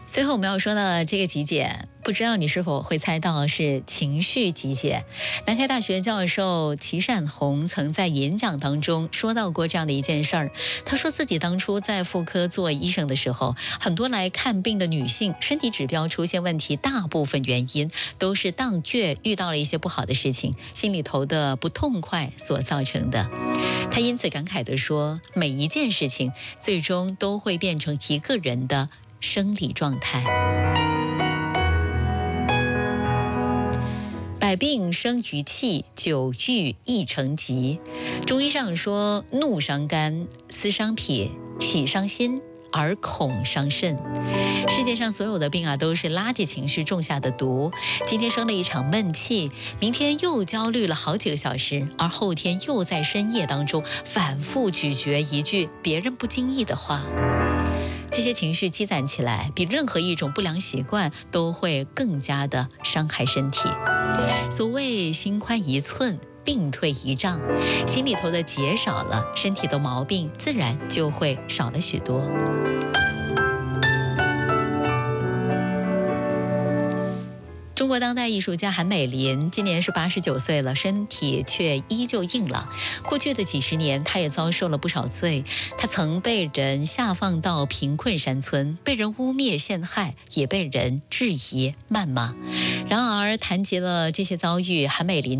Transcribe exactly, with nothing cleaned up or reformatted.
最后我们要说的这个极简，不知道你是否会猜到是情绪极简。南开大学教授齐善红曾在演讲当中说到过这样的一件事儿。他说自己当初在妇科做医生的时候，很多来看病的女性身体指标出现问题，大部分原因都是当月遇到了一些不好的事情，心里头的不痛快所造成的。他因此感慨地说，每一件事情最终都会变成一个人的生理状态。百病生于气，久郁易成疾。中医上说，怒伤肝，思伤脾，喜伤心，而恐伤肾。世界上所有的病啊，都是垃圾情绪种下的毒。今天生了一场闷气，明天又焦虑了好几个小时，而后天又在深夜当中反复咀嚼一句别人不经意的话。这些情绪积攒起来，比任何一种不良习惯都会更加的伤害身体。所谓心宽一寸，病退一丈，心里头的结少了，身体的毛病自然就会少了许多。中国当代艺术家韩美林今年是八十九岁了，身体却依旧硬朗。过去的几十年，她也遭受了不少罪。她曾被人下放到贫困山村，被人污蔑陷害，也被人质疑谩骂。然而，谈及了这些遭遇，韩美林